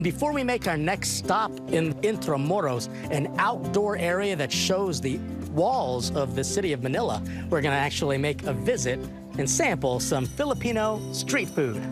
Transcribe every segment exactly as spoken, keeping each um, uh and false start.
Before we make our next stop in Intramuros, an outdoor area that shows the walls of the city of Manila, we're going to actually make a visit and sample some Filipino street food.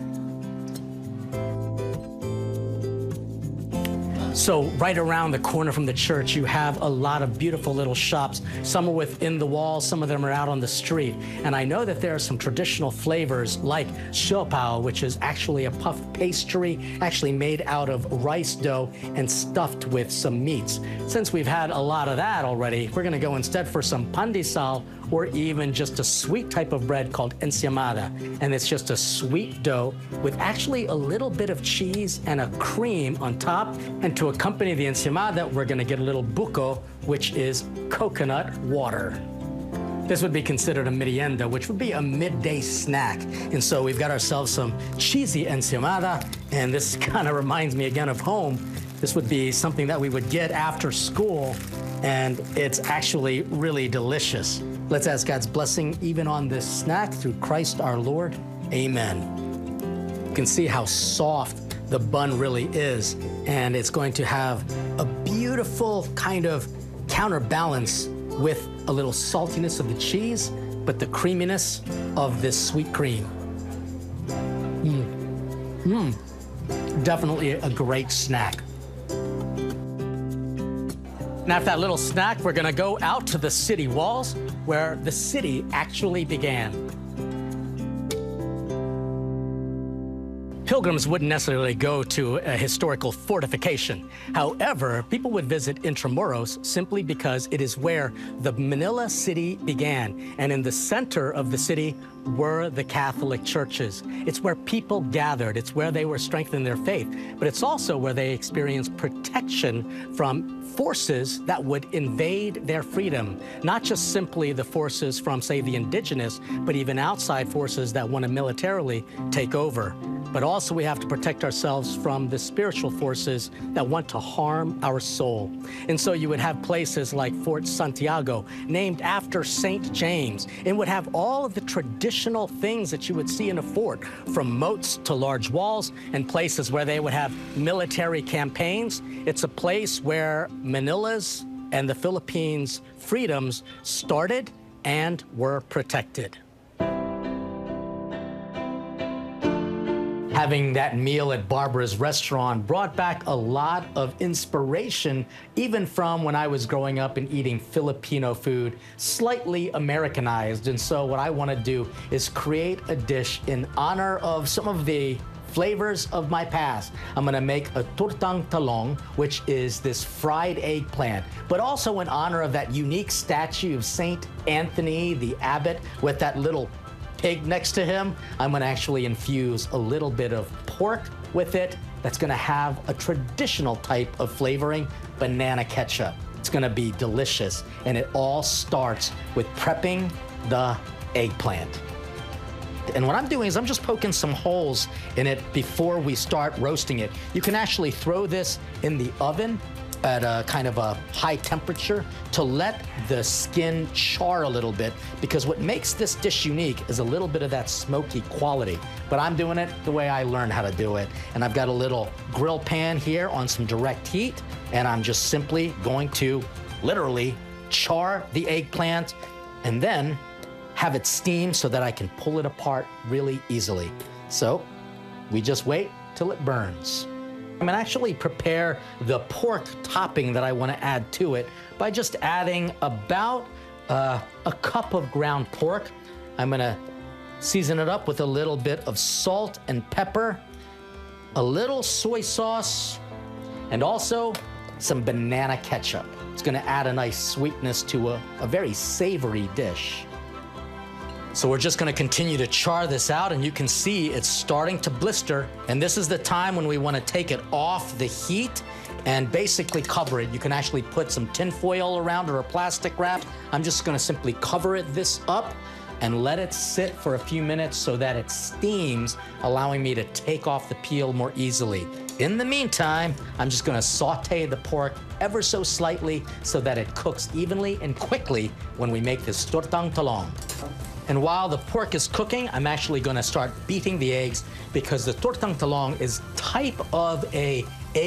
So right around the corner from the church, you have a lot of beautiful little shops. Some are within the walls, some of them are out on the street. And I know that there are some traditional flavors like siopao, which is actually a puff pastry, actually made out of rice dough and stuffed with some meats. Since we've had a lot of that already, we're gonna go instead for some pandesal, or even just a sweet type of bread called enciamada. And it's just a sweet dough with actually a little bit of cheese and a cream on top. And to accompany the enciamada, we're gonna get a little buko, which is coconut water. This would be considered a merienda, which would be a midday snack. And so we've got ourselves some cheesy enciamada, and this kind of reminds me again of home. This would be something that we would get after school, and it's actually really delicious. Let's ask God's blessing even on this snack through Christ our Lord. Amen. You can see how soft the bun really is, and it's going to have a beautiful kind of counterbalance with a little saltiness of the cheese, but the creaminess of this sweet cream. Mmm. Mmm. Definitely a great snack. And after that little snack, we're gonna go out to the city walls where the city actually began. Pilgrims wouldn't necessarily go to a historical fortification. However, people would visit Intramuros simply because it is where the Manila city began. And in the center of the city were the Catholic churches. It's where people gathered. It's where they were strengthening their faith. But it's also where they experienced protection from forces that would invade their freedom. Not just simply the forces from, say, the indigenous, but even outside forces that want to militarily take over. But also we have to protect ourselves from the spiritual forces that want to harm our soul. And so you would have places like Fort Santiago, named after Saint James, and would have all of the traditional things that you would see in a fort, from moats to large walls, and places where they would have military campaigns. It's a place where Manila's and the Philippines' freedoms started and were protected. Having that meal at Barbara's restaurant brought back a lot of inspiration, even from when I was growing up and eating Filipino food, slightly Americanized. And so what I want to do is create a dish in honor of some of the flavors of my past. I'm gonna make a tortang talong, which is this fried eggplant, but also in honor of that unique statue of Saint Anthony, the abbot, with that little pig next to him. I'm gonna actually infuse a little bit of pork with it that's gonna have a traditional type of flavoring, banana ketchup. It's gonna be delicious, and it all starts with prepping the eggplant. And what I'm doing is I'm just poking some holes in it before we start roasting it. You can actually throw this in the oven at a kind of a high temperature to let the skin char a little bit, because what makes this dish unique is a little bit of that smoky quality. But I'm doing it the way I learned how to do it. And I've got a little grill pan here on some direct heat, and I'm just simply going to literally char the eggplant and then have it steam so that I can pull it apart really easily. So we just wait till it burns. I'm gonna actually prepare the pork topping that I wanna add to it by just adding about uh, a cup of ground pork. I'm gonna season it up with a little bit of salt and pepper, a little soy sauce, and also some banana ketchup. It's gonna add a nice sweetness to a, a very savory dish. So we're just gonna continue to char this out, and you can see it's starting to blister. And this is the time when we wanna take it off the heat and basically cover it. You can actually put some tin foil around or a plastic wrap. I'm just gonna simply cover it this up and let it sit for a few minutes so that it steams, allowing me to take off the peel more easily. In the meantime, I'm just gonna saute the pork ever so slightly so that it cooks evenly and quickly when we make this tortang talong. And while the pork is cooking, I'm actually gonna start beating the eggs, because the tortang talong is type of a